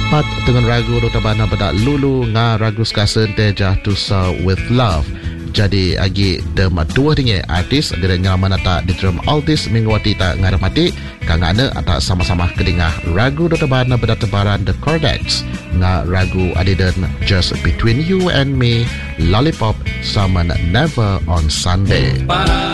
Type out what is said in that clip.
Pat dengan ragu Dr. Bana pada lulu nga ragu skasen teja to serve with love. Jadi agi dem dua tinggi artis dari ngalaman ata di drum altis mingguati tak ngarep mati kangana ata sama-sama kedingah ragu Dr. Bana pada tebaran The Cordex nga ragu adidan Just Between You and Me, Lollipop, Summon Never on Sunday.